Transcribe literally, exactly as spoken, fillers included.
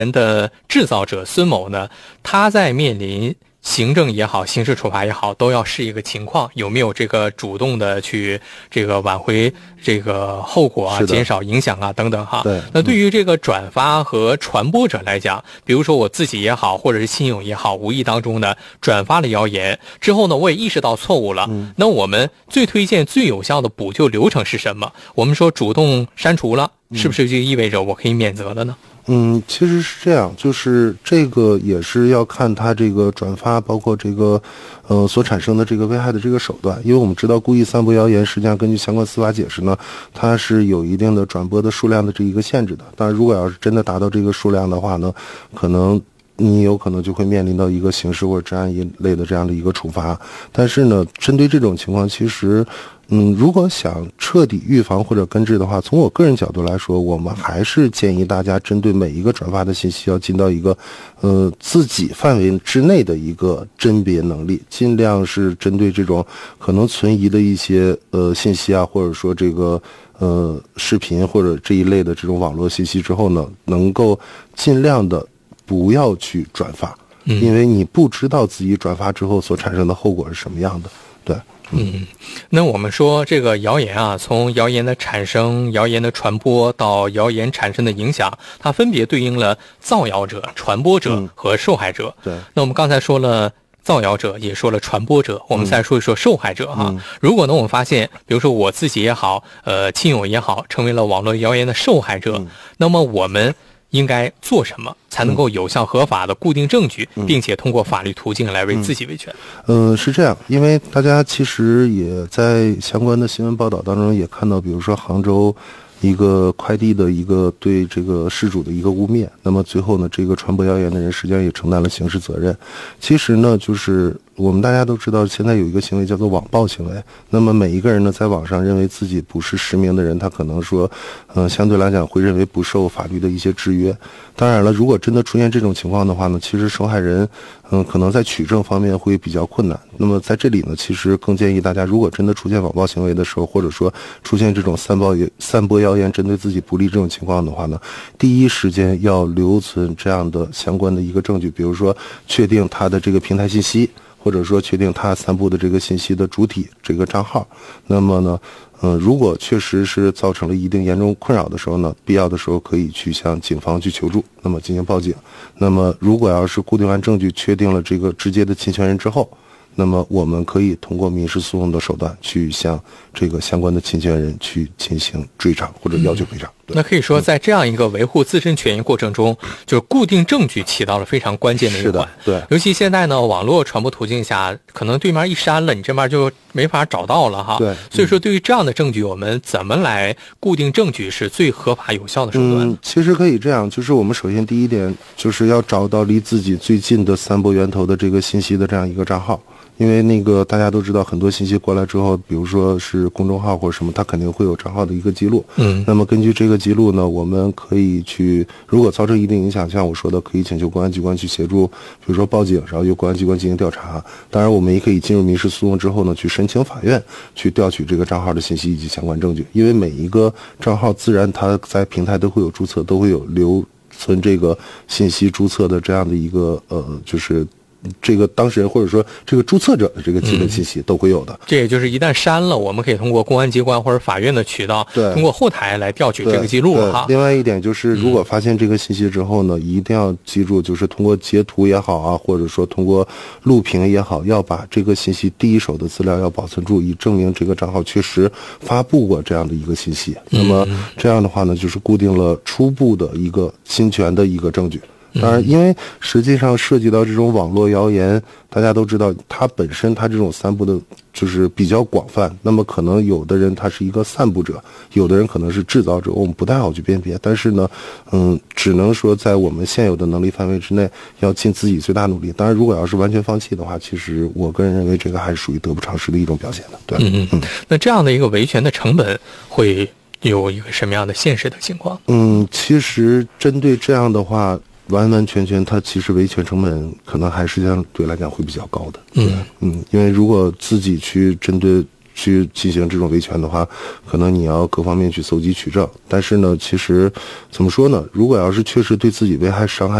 人的制造者孙某呢，他在面临行政也好，刑事处罚也好，都要视一个情况，有没有这个主动的去这个挽回这个后果啊，减少影响啊等等哈。 对。 那对于这个转发和传播者来讲，比如说我自己也好，或者是亲友也好，无意当中呢转发了谣言之后呢，我也意识到错误了。嗯。那我们最推荐、最有效的补救流程是什么？我们说主动删除了，是不是就意味着我可以免责了呢？ 嗯，其实是这样，就是这个也是要看他这个转发，包括这个呃所产生的这个危害的这个手段。因为我们知道故意散布谣言，实际上根据相关司法解释呢，它是有一定的转播的数量的这一个限制的。当然，如果要是真的达到这个数量的话呢，可能你有可能就会面临到一个刑事或者治安一类的这样的一个处罚。但是呢，针对这种情况，其实嗯，如果想彻底预防或者根治的话，从我个人角度来说，我们还是建议大家针对每一个转发的信息要尽到一个呃自己范围之内的一个甄别能力，尽量是针对这种可能存疑的一些呃信息啊，或者说这个呃视频或者这一类的这种网络信息之后呢，能够尽量的不要去转发，因为你不知道自己转发之后所产生的后果是什么样的。对。 嗯，那我们说这个谣言啊，从谣言的产生、谣言的传播到谣言产生的影响，它分别对应了造谣者、传播者和受害者。 嗯、对。 那我们刚才说了造谣者，也说了传播者，我们再说一说受害者哈。嗯、如果呢，我们发现，比如说我自己也好，呃，亲友也好，成为了网络谣言的受害者，嗯、那么我们应该做什么才能够有效合法的固定证据， 嗯、 并且通过法律途径来为自己维权？ 嗯、呃，是这样，因为大家其实也在相关的新闻报道当中也看到，比如说杭州一个快递的一个对这个事主的一个污蔑，那么最后呢，这个传播谣言的人实际上也承担了刑事责任。其实呢，就是我们大家都知道，现在有一个行为叫做网暴行为。那么每一个人呢，在网上认为自己不是实名的人，他可能说，呃，相对来讲会认为不受法律的一些制约。当然了，如果真的出现这种情况的话呢，其实受害人，嗯，可能在取证方面会比较困难。那么在这里呢，其实更建议大家，如果真的出现网暴行为的时候，或者说出现这种散播散播谣言针对自己不利这种情况的话呢，第一时间要留存这样的相关的一个证据，比如说确定他的这个平台信息，或者说确定他散布的这个信息的主体这个账号。那么呢，嗯、呃，如果确实是造成了一定严重困扰的时候呢，必要的时候可以去向警方去求助，那么进行报警。那么如果要是固定完证据，确定了这个直接的侵权人之后，那么我们可以通过民事诉讼的手段去向这个相关的侵权人去进行追偿或者要求赔偿。 嗯、那可以说在这样一个维护自身权益过程中，嗯、就是固定证据起到了非常关键的一环。 对， 尤其现在呢，网络传播途径下，可能对面一删了，你这边就没法找到了哈。 对， 所以说对于这样的证据，我们怎么来固定证据是最合法有效的手段？ 嗯，其实可以这样，就是我们首先第一点就是要找到离自己最近的散播源头的这个信息的这样一个账号。因为那个大家都知道，很多信息过来之后，比如说是公众号或者什么，它肯定会有账号的一个记录。嗯，那么根据这个记录呢，我们可以去，如果造成一定影响，像我说的，可以请求公安机关去协助，比如说报警，然后由公安机关进行调查。当然，我们也可以进入民事诉讼之后呢，去申请法院去调取这个账号的信息以及相关证据。因为每一个账号自然它在平台都会有注册，都会有留存这个信息注册的这样的一个呃，就是。这个当事人或者说这个注册者的这个基本信息都会有的。嗯、 这也就是一旦删了，我们可以通过公安机关或者法院的渠道， 对， 通过后台来调取这个记录哈。 另外一点就是，如果发现这个信息之后呢，嗯、一定要记住，就是通过截图也好啊，或者说通过录屏也好，要把这个信息第一手的资料要保存住，以证明这个账号确实发布过这样的一个信息。嗯、那么这样的话呢，就是固定了初步的一个侵权的一个证据。当然，因为实际上涉及到这种网络谣言，大家都知道，它本身它这种散布的就是比较广泛。那么可能有的人他是一个散布者，有的人可能是制造者，我们不太好去辨别。但是呢，嗯，只能说在我们现有的能力范围之内，要尽自己最大努力。当然，如果要是完全放弃的话，其实我个人认为这个还是属于得不偿失的一种表现的。对， 嗯嗯。那这样的一个维权的成本会有一个什么样的现实的情况？ 嗯，其实针对这样的话。完完全全，它其实维权成本可能还是相对来讲会比较高的。嗯嗯，因为如果自己去针对去进行这种维权的话，可能你要各方面去搜集取证。但是呢，其实怎么说呢？如果要是确实对自己危害伤害